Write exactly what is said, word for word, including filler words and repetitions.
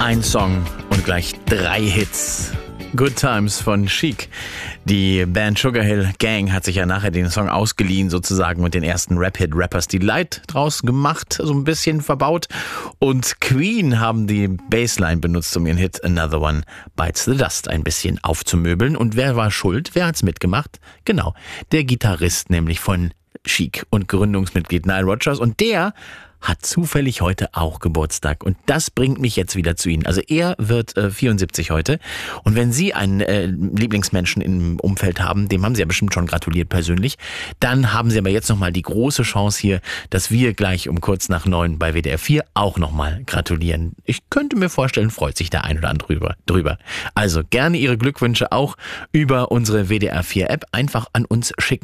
Ein Song und gleich drei Hits. Good Times von Chic. Die Band Sugar Hill Gang hat sich ja nachher den Song ausgeliehen sozusagen und den ersten Rap-Hit Rappers Delight draus gemacht, so ein bisschen verbaut. Und Queen haben die Bassline benutzt, um ihren Hit Another One Bites the Dust ein bisschen aufzumöbeln. Und wer war schuld? Wer hat's mitgemacht? Genau, der Gitarrist nämlich von Chic und Gründungsmitglied Nile Rodgers. Und der hat zufällig heute auch Geburtstag. Und das bringt mich jetzt wieder zu Ihnen. Also er wird äh, vierundsiebzig heute. Und wenn Sie einen äh, Lieblingsmenschen im Umfeld haben, dem haben Sie ja bestimmt schon gratuliert persönlich, dann haben Sie aber jetzt nochmal die große Chance hier, dass wir gleich um kurz nach neun bei W D R vier auch nochmal gratulieren. Ich könnte mir vorstellen, freut sich der ein oder andere drüber. drüber. Also gerne Ihre Glückwünsche auch über unsere W D R vier App einfach an uns schicken.